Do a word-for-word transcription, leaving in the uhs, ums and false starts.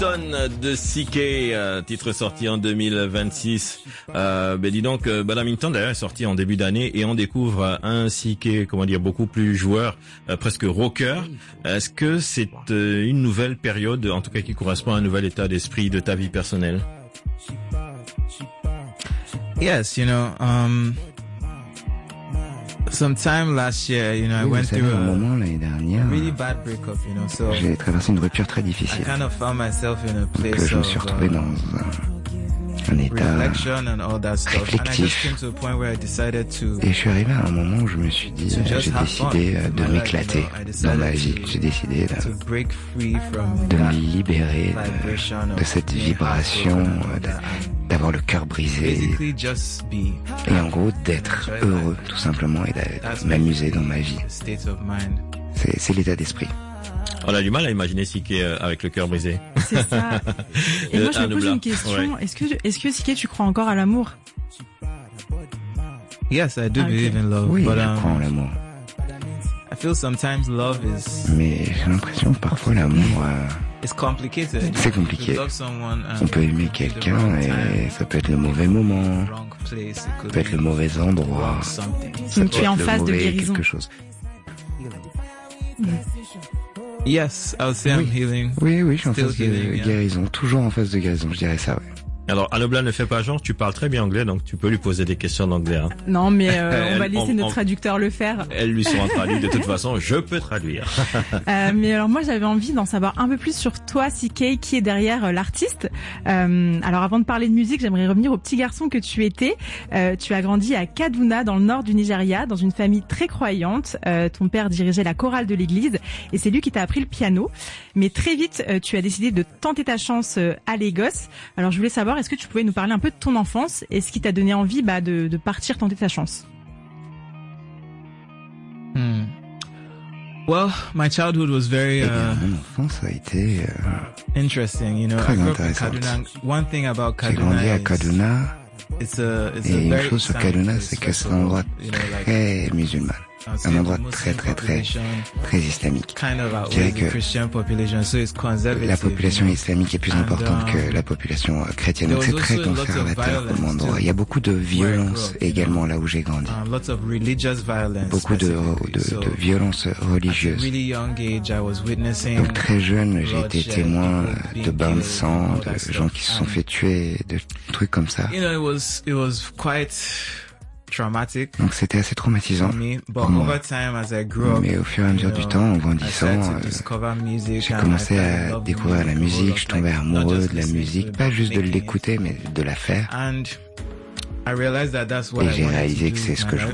Tonne de C K, euh, titre sorti en deux mille vingt-six. Euh, ben dis donc, euh, Badminton d'ailleurs est sorti en début d'année et on découvre euh, un C K, comment dire, beaucoup plus joueur, euh, presque rocker. Est-ce que c'est euh, une nouvelle période, en tout cas qui correspond à un nouvel état d'esprit de ta vie personnelle? Yes, you know, um, sometime last year, you know, I oui, went savez, through un a, moment l'année dernière, a really bad breakup, you know, so j'ai traversé une rupture très I difficile. kind of found myself in a Donc place je me suis of retrouvé uh, dans un, un état reflection and all that stuff. And I just réflectif. came to a point where I decided to Et je suis arrivé à un moment où je me suis dit, to euh, just j'ai have décidé fun euh, in de my life, m'éclater you know. I dans decided ma vie. to- J'ai décidé to de, break free from de that me libérer vibration de, de of cette being vibration, heartbroken and euh, all de- that. And d'avoir le cœur brisé basically just be. et en gros d'être heureux tout simplement et That's de m'amuser basically dans ma vie. the state of mind. C'est, c'est l'état d'esprit. On a du mal à imaginer C K euh, avec le cœur brisé. C'est ça. Et moi, je Euh, me pose Anubla. une question. Ouais. Est-ce que, est-ce que, Siké, tu crois encore à l'amour? Yes, I do Okay. believe in love, Oui, but je um, crois en l'amour. I feel sometimes love is Mais j'ai l'impression que parfois l'amour, euh, it's complicated. C'est compliqué. You love someone and on peut aimer it could be the quelqu'un wrong et time, ça peut être le mauvais moment, wrong place, it ça could peut être be le mauvais endroit, wrong something. ça Donc peut tu es en être le phase de mauvais guérison. quelque chose. Yes, I would say I'm healing. Oui, oui, je suis en Still phase de healing, yeah. guérison, toujours en phase de guérison, je dirais ça, ouais. Alors, Anubla, ne fais pas genre, tu parles très bien anglais, donc tu peux lui poser des questions en anglais. Hein. Non, mais euh, on va Elle- laisser on- notre on- traducteur le faire. Elles lui seront traduites. De toute façon, je peux traduire. Euh, mais alors moi, j'avais envie d'en savoir un peu plus sur toi, Siké, qui est derrière euh, l'artiste. Euh, alors avant de parler de musique, j'aimerais revenir au petit garçon que tu étais. Euh, tu as grandi à Kaduna, dans le nord du Nigeria, dans une famille très croyante. Euh, ton père dirigeait la chorale de l'église et c'est lui qui t'a appris le piano. Mais très vite, euh, tu as décidé de tenter ta chance euh, à Lagos. Alors je voulais savoir, est-ce que tu pouvais nous parler un peu de ton enfance et ce qui t'a donné envie bah, de, de partir tenter ta chance? Hmm. Well, my childhood was very Eh bien, uh, mon enfance a été... euh, interesting. You know, Très I grew up in intéressante. Kaduna. One thing about j'ai grandi Kaduna à is Kaduna it's a it's et a une very chose sur Islamic Kaduna, place, c'est que first c'est of un all. endroit You know, like, très musulman, I would say un the endroit Muslim très très très population très islamique. kind of Je dirais outweighs the que Christian population, so it's conservative. La population you know. islamique est plus And, importante um, que la population euh, chrétienne, donc there c'est was très also a lot of conservateur comme violence, endroit. too, Il y a beaucoup de where I violence grew up, you également know. là où j'ai grandi. Uh, lots of religious violence. Beaucoup de, specifically. de, So, de violence at a religieuse. really young age, I was witnessing Donc très jeune, j'ai été bloodshed, témoin people euh, being de bains de killed, sang, all that de gens stuff. qui se sont And, fait tuer, de trucs comme ça. You know, it was it was quite traumatic Donc c'était assez traumatisant. for me. But pour moi. over time, as I grew up, Mais au fur et à mesure you du know, temps, en I grandissant, started to euh, discover music j'ai and I commencé fell in à love with découvrir la music, musique, like, je tombais not amoureux just de la listening to musique, it, pas but juste de making it. l'écouter, mais de la faire. And I realized that that's what Et I j'ai wanted to réalisé do que c'est with ce my que je life.